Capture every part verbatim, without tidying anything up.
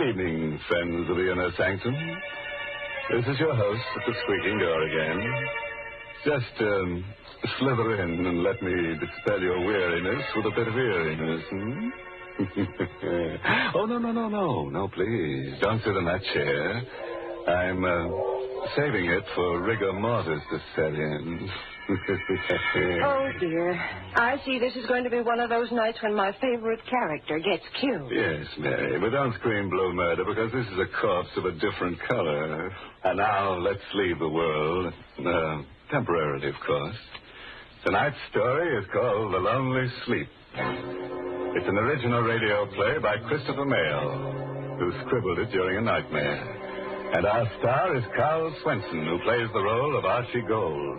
evening, friends of the Inner Sanctum. This is your host at the squeaking door again. Just um, slither in and let me dispel your weariness with a bit of eeriness, hmm? Oh, no, no, no, no. No, please. Don't sit in that chair. I'm uh, saving it for rigor mortis to set in. Oh, dear. I see this is going to be one of those nights when my favorite character gets killed. Yes, Mary, but don't scream blue murder because this is a corpse of a different color. And now let's leave the world. Uh, temporarily, of course. Tonight's story is called The Lonely Sleep. It's an original radio play by Christopher Mayle, who scribbled it during a nightmare. And our star is Carl Swenson, who plays the role of Archie Gold.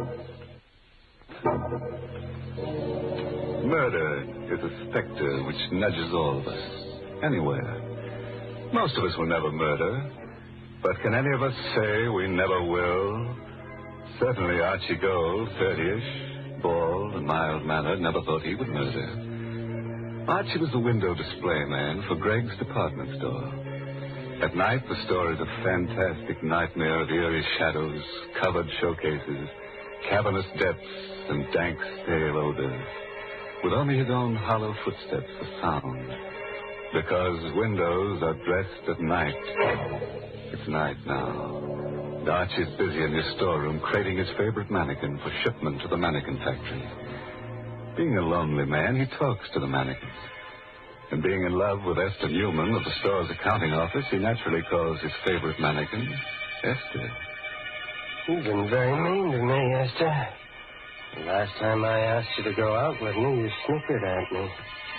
Murder is a specter which nudges all of us, anywhere. Most of us will never murder, but can any of us say we never will? Certainly Archie Gold, thirty-ish, bald and mild-mannered, never thought he would murder. Archie was the window display man for Greg's department store. At night, the store is a fantastic nightmare of eerie shadows, covered showcases, cavernous depths, and dank, stale odors, with only his own hollow footsteps for sound. Because windows are dressed at night. It's night now. Archie's busy in his storeroom crating his favorite mannequin for shipment to the mannequin factory. Being a lonely man, he talks to the mannequins. And being in love with Esther Newman of the store's accounting office, he naturally calls his favorite mannequin Esther. You've been very mean to me, Esther. The last time I asked you to go out with me, you snickered at me.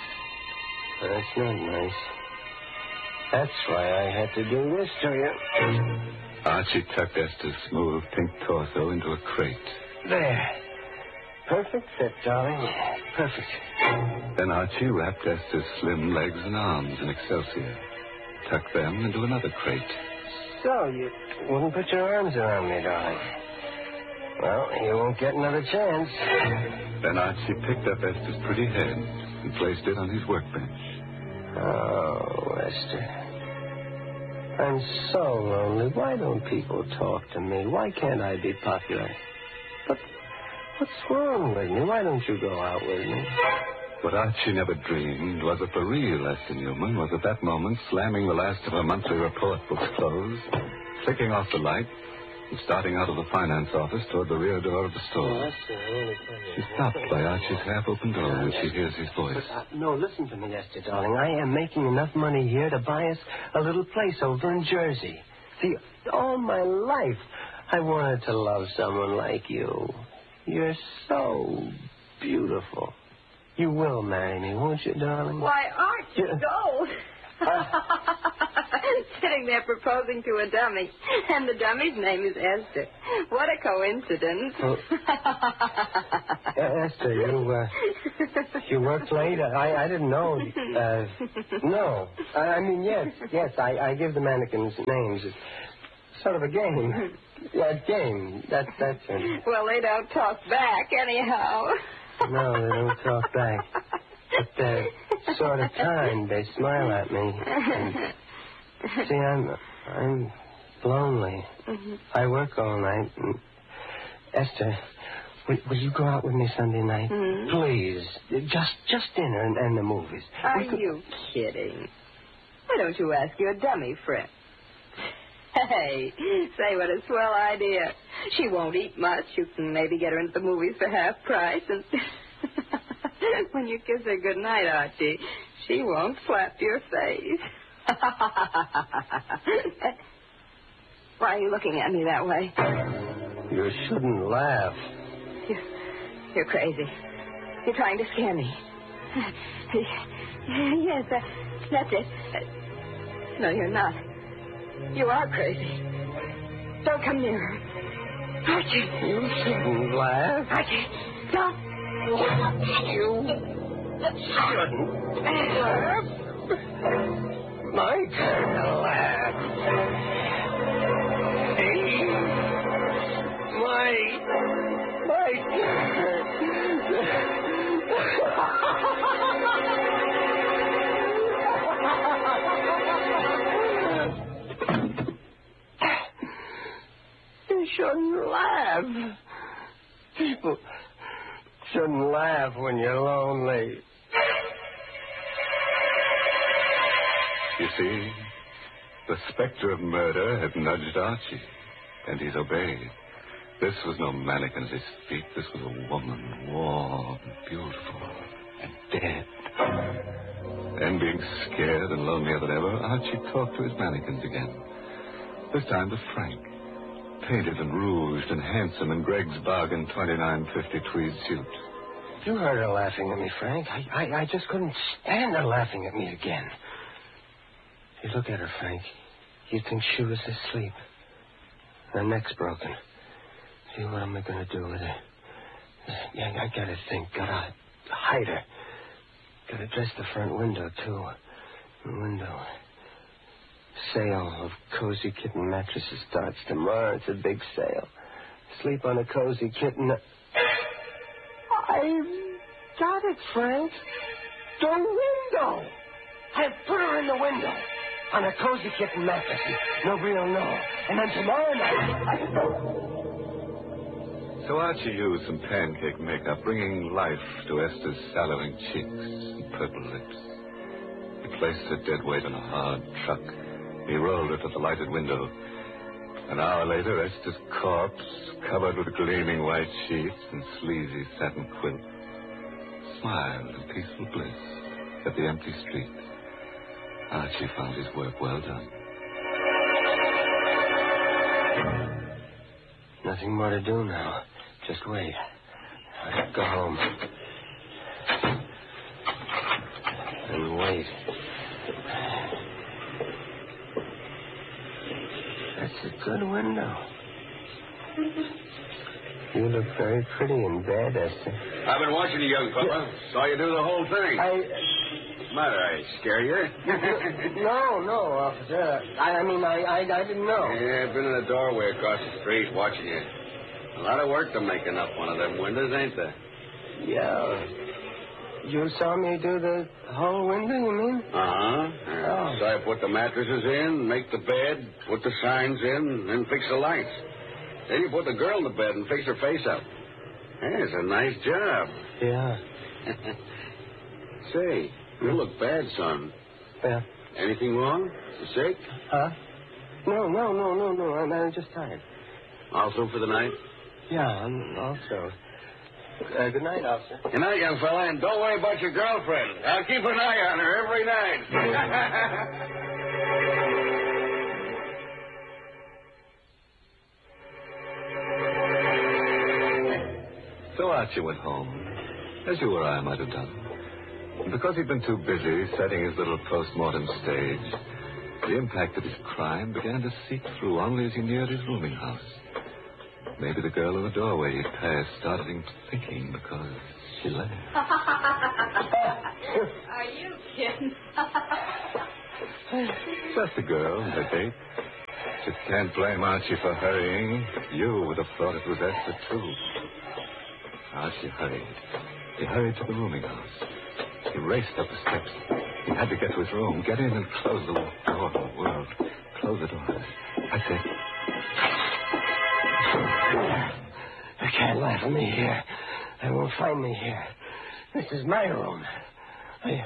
That's not nice. That's why I had to do this to you. Archie tucked Esther's smooth pink torso into a crate. There. Perfect fit, darling. Perfect. Then Archie wrapped Esther's slim legs and arms in excelsior, tucked them into another crate. So, you wouldn't put your arms around me, darling. Well, you won't get another chance. Then Archie picked up Esther's pretty head and placed it on his workbench. Oh, Esther. I'm so lonely. Why don't people talk to me? Why can't I be popular? But what's wrong with me? Why don't you go out with me? What Archie never dreamed was that the real Esther Newman was at that moment slamming the last of her monthly report books closed, flicking off the light, and starting out of the finance office toward the rear door of the store. Oh, Esther, I really She stopped by Archie's half-open door when she hears his voice. But, uh, no, listen to me, Esther, darling. I am making enough money here to buy us a little place over in Jersey. See, all my life I wanted to love someone like you. You're so beautiful. You will marry me, won't you, darling? Why, Archie, Yeah. go. Uh, Sitting there proposing to a dummy, and the dummy's name is Esther. What a coincidence. Oh. uh, Esther, you, uh, you worked late? I, I didn't know. Uh, no. I, I mean, yes, yes, I, I give the mannequins names. It's sort of a game. Yeah, game. That, that's it. Well, they don't talk back anyhow. No, they don't talk back. But they're sort of kind. They smile at me. And, see, I'm I'm lonely. Mm-hmm. I work all night. And, Esther, will, will you go out with me Sunday night? Mm-hmm. Please. Just just dinner and, and the movies. Are We could- you kidding? Why don't you ask your dummy friend? Hey, say what a swell idea. She won't eat much. You can maybe get her into the movies for half price. And when you kiss her goodnight, Archie, she won't slap your face. Why are you looking at me that way? You shouldn't laugh. You're, you're crazy. You're trying to scare me. Yes, that, that's it. No, you're not. You are crazy. Don't come near her. Archie. You shouldn't laugh. Archie, don't. You shouldn't laugh. My turn to laugh. Hey, my, my turn. shouldn't laugh. People shouldn't laugh when you're lonely. You see, the specter of murder had nudged Archie, and he'd obeyed. This was no mannequin at his feet. This was a woman, warm, beautiful, and dead. And being scared and lonelier than ever, Archie talked to his mannequins again. This time to Frank, painted and rouged and handsome in Greg's bargain twenty-nine fifty tweed suit. You heard her laughing at me, Frank. I, I, I just couldn't stand her laughing at me again. You look at her, Frank. You'd think she was asleep. Her neck's broken. See, what am I going to do with her? Yeah, I gotta think. Gotta hide her. Gotta dress the front window, too. The window. Sale of Cozy Kitten mattresses starts tomorrow. It's a big sale. Sleep on a Cozy Kitten. I've got it, Frank. The window. I've put her in the window. On a Cozy Kitten mattress. Nobody will know. And then tomorrow night... I... So Archie used some pancake makeup, bringing life to Esther's sallowing cheeks and purple lips. He placed her dead weight on a hard truck. He rolled her to the lighted window. An hour later, Esther's corpse, covered with gleaming white sheets and sleazy satin quilts, smiled in peaceful bliss at the empty street. Archie found his work well done. Nothing more to do now. Just wait. I'll go home. And wait. That's a good window. You look very pretty in bed, Esther. I've been watching you, young fella. Saw you do the whole thing. I... What's the matter? I scare you? no, no, officer. I, I mean, I, I, I didn't know. Yeah, I've been in the doorway across the street watching you. A lot of work to making up one of them windows, ain't there? Yeah. You saw me do the whole window, you mean? Uh-huh. Yeah. Oh. So I put the mattresses in, make the bed, put the signs in, and fix the lights. Then you put the girl in the bed and fix her face up. Hey, it's a nice job. Yeah. Say, you look bad, son. Yeah. Anything wrong? You sick? Huh? No, no, no, no, no. I'm, I'm just tired. Also for the night? Yeah, I'm also. Uh, good night, officer. Good night, young fella, and don't worry about your girlfriend. I'll keep an eye on her every night. So Archie went home, as you or I might have done. And because he'd been too busy setting his little post-mortem stage, the impact of his crime began to seep through only as he neared his rooming house. Maybe the girl in the doorway he'd passed started him thinking because she laughed. Are you kidding? Just a girl, a date. Just can't blame Archie for hurrying. You would have thought it was Esther, too. Archie hurried. He hurried to the rooming house. He raced up the steps. He had to get to his room, get in and close the door to the world. Close the door. I said... They can't laugh at me here. They won't find me here. This is my room. I...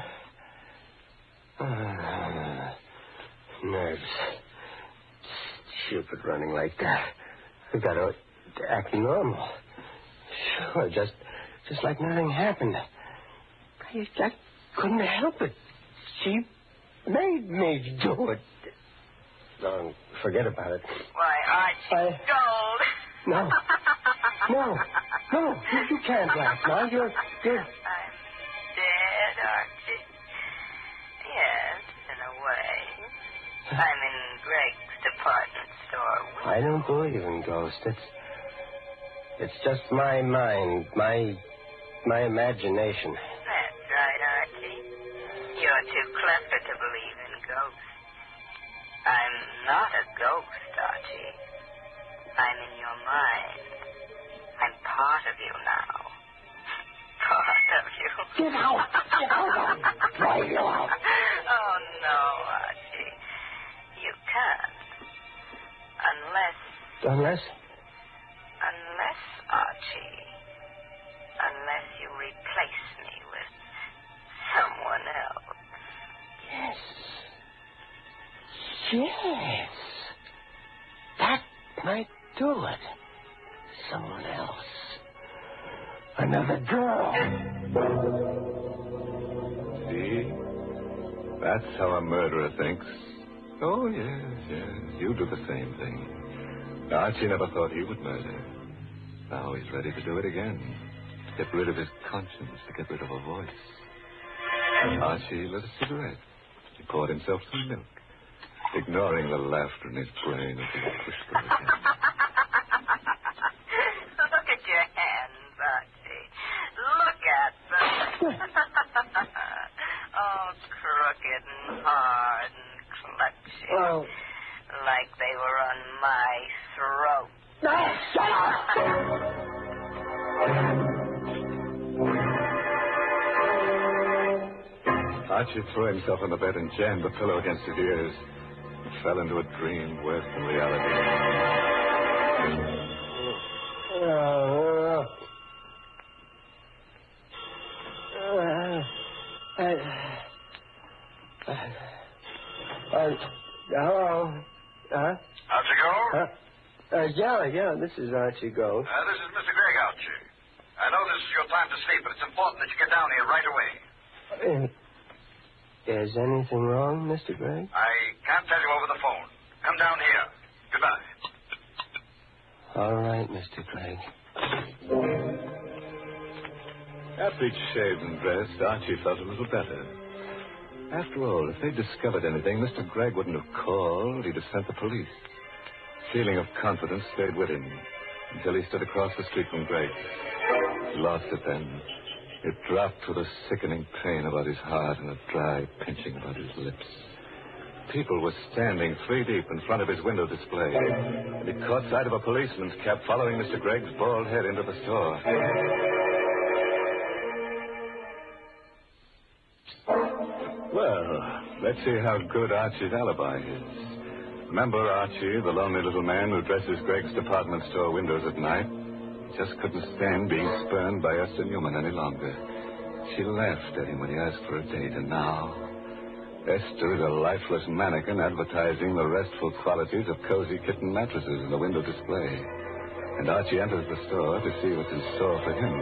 Uh, nerves. Stupid running like that. I've got to act normal. Sure, just just like nothing happened. I, I couldn't help it. She made me do it. No, forget about it. Why, Archie, I... gold. No. No. No. You, you can't laugh now. You're... you're... I'm dead, Archie. Yes, in a way. I'm in Greg's department store. I don't believe in ghosts. It's... It's just my mind, my... my imagination. That's right, Archie. You're too clever to believe in ghosts. I'm not a ghost, Archie. I'm in your mind. I'm part of you now. Part of you. Get out! Get out! I'll drive you out. Oh, no, Archie. You can't. Unless... Unless? Yes. That might do it. Someone else. Another girl. See? That's how a murderer thinks. Oh, yes, yes. You do the same thing. Archie never thought he would murder. Now he's ready to do it again. To get rid of his conscience, to get rid of a voice. Archie lit a cigarette. He poured himself some milk, ignoring the laughter in his brain as he pushed it again. Look at your hands, Archie. Look at them. Oh, crooked and hard and clutching. Oh. Like they were on my throat. Oh, shut up! Archie threw himself on the bed and jammed the pillow against his ears. He fell into a dream worse than reality. Uh, uh, uh, uh, uh, hello? Huh? Archie Gold? Huh? Uh, yeah, yeah, this is Archie Gold. Uh, this is Mister Gregg, Archie. I know this is your time to sleep, but it's important that you get down here right away. Uh, is anything wrong, Mister Gregg? I can't tell you over the phone. Come down here. Goodbye. All right, Mister Gregg. After he'd shaved and dressed, Archie felt a little better. After all, if they'd discovered anything, Mister Gregg wouldn't have called. He'd have sent the police. Feeling of confidence stayed with him until he stood across the street from Gregg. He lost it then. It dropped with a sickening pain about his heart and a dry pinching about his lips. People were standing three deep in front of his window display, and he caught sight of a policeman's cab following Mister Gregg's bald head into the store. Well, let's see how good Archie's alibi is. Remember Archie, the lonely little man who dresses Gregg's department store windows at night? He just couldn't stand being spurned by Esther Newman any longer. She laughed at him when he asked for a date, and now Esther is a lifeless mannequin advertising the restful qualities of cozy kitten mattresses in the window display. And Archie enters the store to see what's in store for him.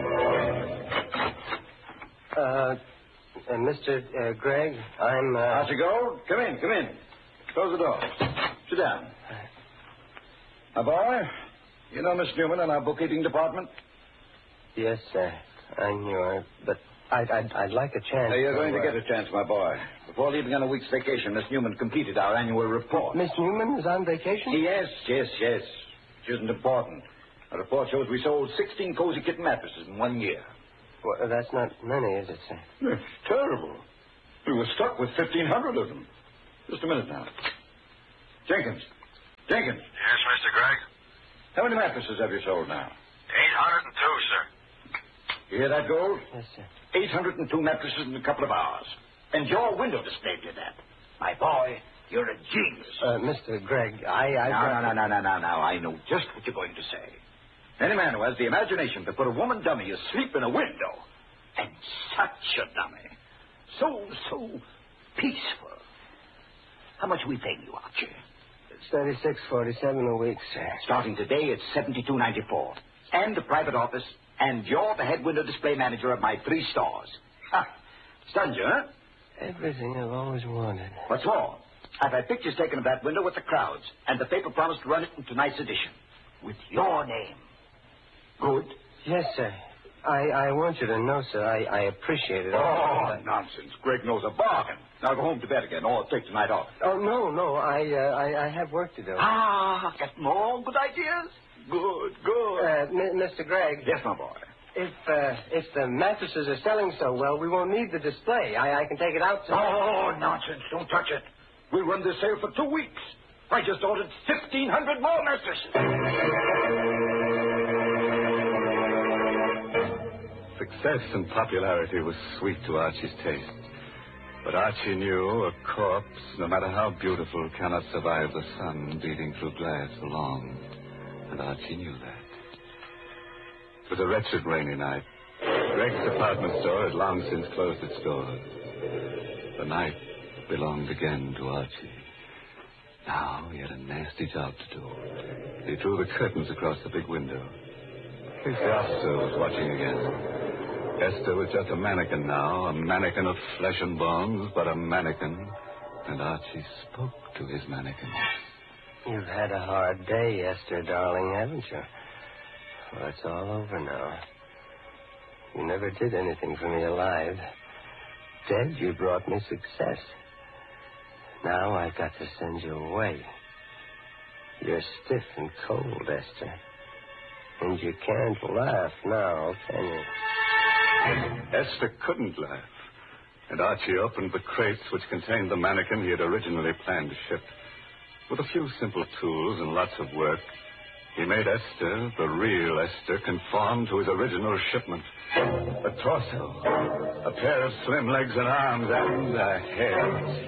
Uh, uh Mister Uh, Gregg, I'm, uh... Archie Gold, come in, come in. Close the door. Sit down. My boy, you know Miss Newman in our bookkeeping department? Yes, sir. I knew her, but I'd, I'd, I'd like a chance. Now, you're to, going to uh, get a chance, my boy. Before leaving on a week's vacation, Miss Newman completed our annual report. Miss Newman is on vacation? Yes, yes, yes. It isn't important. Our report shows we sold sixteen cozy kitten mattresses in one year. Well, that's not many, is it, sir? It's terrible. We were stuck with fifteen hundred of them. Just a minute now. Jenkins. Jenkins. Yes, Mister Gregg? How many mattresses have you sold now? eight hundred two, sir. You hear that, Gold? Yes, sir. eight hundred two mattresses in a couple of hours. And your window display did that. My boy, you're a genius. Uh, Mister Gregg, I... I No, no, no, no, no, no, no. I know just what you're going to say. Any man who has the imagination to put a woman dummy asleep in a window, and such a dummy, so, so peaceful. How much are we paying you, Archie? It's thirty-six forty-seven a week, sir. Starting today, it's seventy-two ninety-four. And a private office, and you're the head window display manager of my three stores. Ha! Stunned you, huh? Everything I've always wanted. What's more, I've had pictures taken of that window with the crowds, and the paper promised to run it in tonight's edition. With your name. Good? Yes, sir. I, I want you to know, sir, I, I appreciate it. Oh, nonsense. Greg knows a bargain. Now go home to bed again, or take tonight off. Oh, no, no. I, uh, I, I have work to do. Ah, get more good ideas? Good, good. Uh, M- Mister Gregg. Yes, my boy. If, uh, if the mattresses are selling so well, we won't need the display. I, I can take it out to... Oh, nonsense. Don't touch it. We'll run this sale for two weeks. I just ordered fifteen hundred more mattresses. Success and popularity was sweet to Archie's taste. But Archie knew a corpse, no matter how beautiful, cannot survive the sun beating through glass for long. And Archie knew that. It was a wretched rainy night. Gregg's department store had long since closed its doors. The night belonged again to Archie. Now he had a nasty job to do. He drew the curtains across the big window. Casey officer was watching again. Esther was just a mannequin now, a mannequin of flesh and bones, but a mannequin. And Archie spoke to his mannequin. You've had a hard day, Esther, darling, haven't you? Well, it's all over now. You never did anything for me alive. Dead, you brought me success. Now I've got to send you away. You're stiff and cold, Esther. And you can't laugh now, can you? Esther couldn't laugh. And Archie opened the crates which contained the mannequin he had originally planned to ship. With a few simple tools and lots of work, he made Esther, the real Esther, conform to his original shipment. A torso, a pair of slim legs and arms, and a head.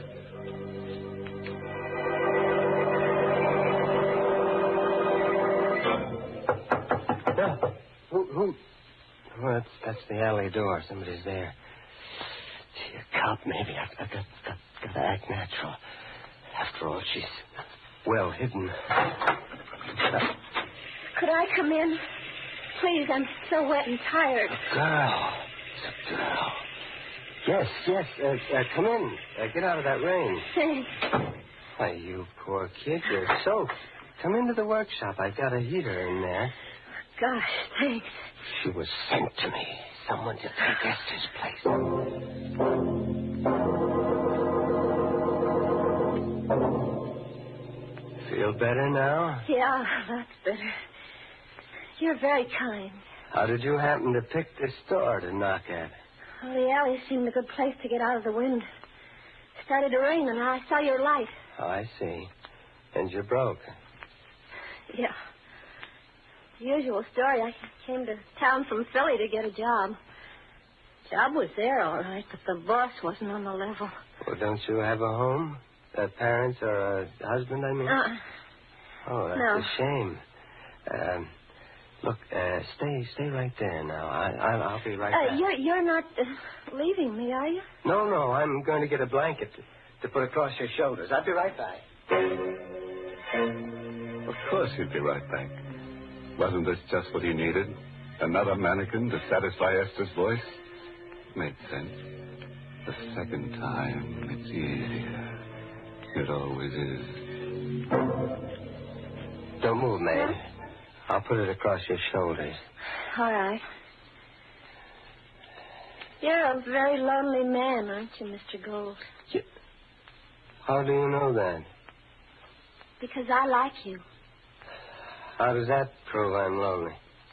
Who, who? Well, that's, that's the alley door. Somebody's there. Gee, a cop, maybe. I've, I've got, got, got to act natural. After all, she's well hidden. Uh, Could I come in? Please, I'm so wet and tired. a girl. It's a girl. Yes, yes. Uh, uh, come in. Uh, get out of that rain. Thanks. Why, you poor kid, you're soaked. Come into the workshop. I've got a heater in there. Gosh, thanks. She was sent to me. Someone to take Esther's place. Feel better now? Yeah, that's better. You're very kind. How did you happen to pick this door to knock at? Well, the alley seemed a good place to get out of the wind. It started to rain, and I saw your light. Oh, I see. And you broke. Yeah. The usual story. I came to town from Philly to get a job. Job was there, all right, but the boss wasn't on the level. Well, don't you have a home? Uh, parents or a husband, I mean? Uh, oh, that's no. a shame. Um, look, uh, stay stay right there now. I, I, I'll be right uh, back. you're, you're not uh, leaving me, are you? No, no, I'm going to get a blanket to, to put across your shoulders. I'll be right back. Of course he'd be right back. Wasn't this just what he needed? Another mannequin to satisfy Esther's voice? Made sense. The second time, it's easier. It always is. Don't move, May. I'll put it across your shoulders. All right. You're a very lonely man, aren't you, Mister Gold? You... How do you know that? Because I like you. How does that prove I'm lonely?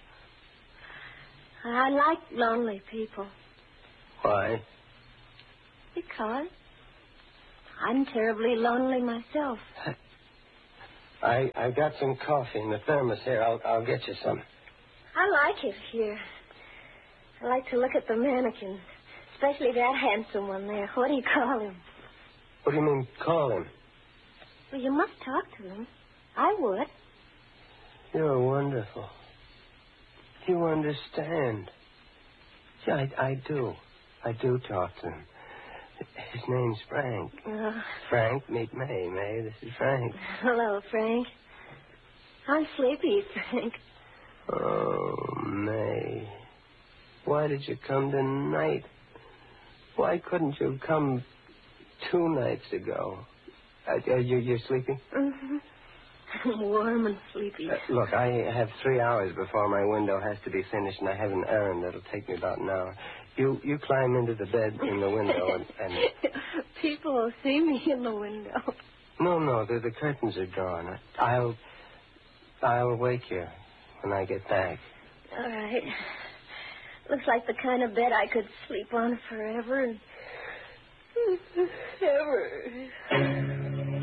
I like lonely people. Why? Because I'm terribly lonely myself. I I got some coffee in the thermos here. I'll I'll get you some. I like it here. I like to look at the mannequins, especially that handsome one there. What do you call him? What do you mean, call him? Well, you must talk to him. I would. You're wonderful. You understand. Yeah, I, I do. I do talk to him. His name's Frank. Uh, Frank, meet May. May, this is Frank. hello, Frank. I'm sleepy, Frank. Oh, May. Why did you come tonight? Why couldn't you come two nights ago? Uh, you, you're sleeping? Mm-hmm. I'm warm and sleepy. Uh, look, I have three hours before my window has to be finished, and I have an errand that'll take me about an hour. You you climb into the bed in the window and... and... People will see me in the window. No, no, the, the curtains are drawn. I'll... I'll wake you when I get back. All right. Looks like the kind of bed I could sleep on forever and... ever.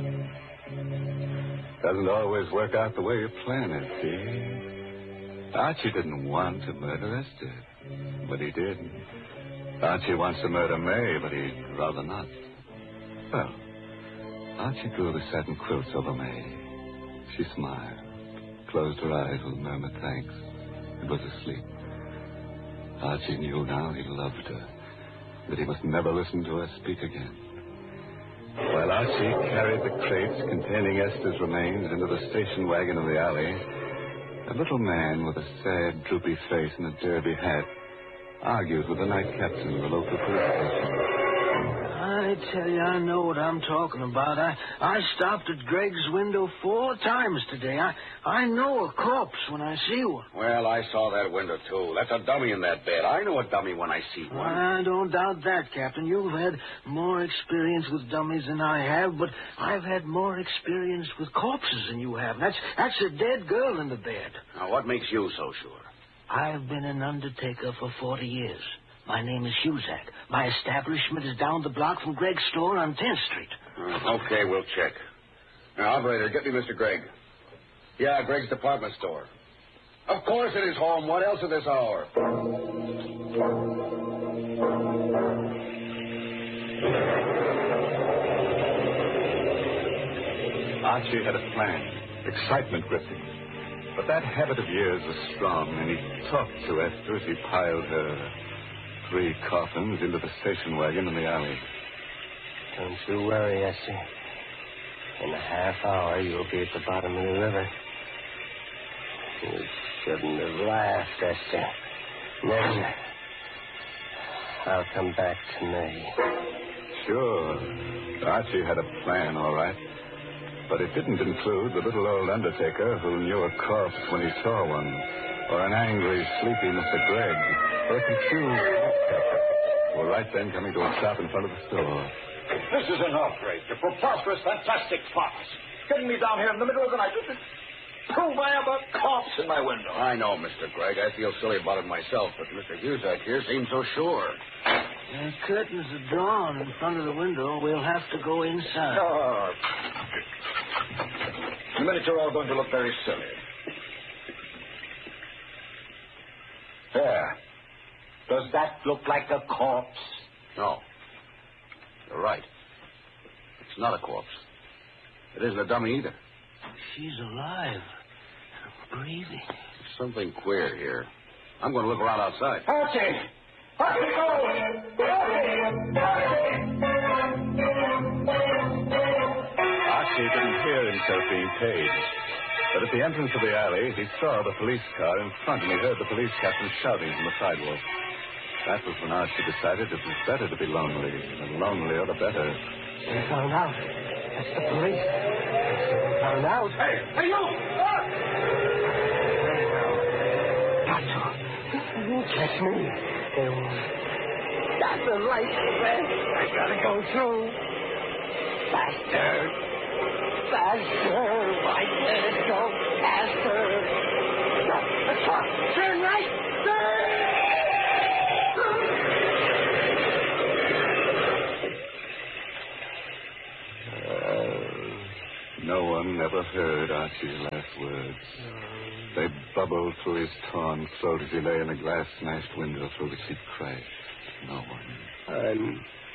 Doesn't always work out the way you plan it, see? Archie didn't want to murder Esther, but he did. Archie wants to murder May, but he'd rather not. Well, Archie drew the satin quilts over May. She smiled, closed her eyes with murmured thanks, and was asleep. Archie knew now he loved her, that he must never listen to her speak again. While While Archie carried the crates containing Esther's remains into the station wagon in the alley, a little man with a sad, droopy face and a derby hat argued with the night captain of the local police station. I tell you, I know what I'm talking about. I I stopped at Greg's window four times today. I I know a corpse when I see one. Well, I saw that window, too. That's a dummy in that bed. I know a dummy when I see one. I don't doubt that, Captain. You've had more experience with dummies than I have, but I've had more experience with corpses than you have. That's, that's a dead girl in the bed. Now, what makes you so sure? I've been an undertaker for forty years. My name is Huzak. My establishment is down the block from Greg's store on tenth street. Uh, okay, we'll check. Now, operator, get me Mister Gregg. Yeah, Greg's department store. Of course it is home. What else at this hour? Archie had a plan. Excitement gripped him. But that habit of years was strong, and he talked to Esther as he piled her three coffins into the station wagon in the alley. Don't you worry, Esther. In a half hour, you'll be at the bottom of the river. You shouldn't have laughed, Esther. Then I'll come back to me. Sure. Archie had a plan, all right. But it didn't include the little old undertaker who knew a corpse when he saw one, or an angry, sleepy Mister Gregg, or a confused who were right then coming to a stop in front of the store. This is an outrage. A preposterous, fantastic farce. Getting me down here in the middle of the night just to prove I have a corpse in my window. I know, Mister Gregg. I feel silly about it myself, but Mister Huzak here seems so sure. The curtains are drawn in front of the window. We'll have to go inside. Oh. In a minute, you're all going to look very silly. There. Does that look like a corpse? No. You're right. It's not a corpse. It isn't a dummy either. She's alive. Breathing. There's something queer here. I'm going to look around outside. Archie! Archie, go! Archie didn't hear himself being paid. But at the entrance of the alley, he saw the police car in front, and he heard the police captain shouting from the sidewalk. That was when Archie decided it was better to be lonely. The lonelier, the better. They found out. That's the police. They found out. Hey, hey, you! What? Got to. Catch me. They won't. Got the light, man. I gotta go through. Faster. Faster. Why did it go faster? No, let's talk. Turn right. Turn! No one ever heard Archie's last words. They bubbled through his torn throat as he lay in a glass-smashed window through which he'd crashed. No one. I'm